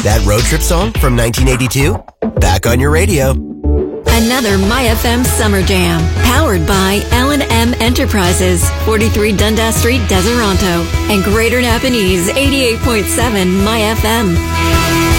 That road trip song from 1982? Back on your radio. Another MyFM Summer Jam, powered by L&M Enterprises, 43 Dundas Street, Deseronto, and Greater Napanese, 88.7 MyFM.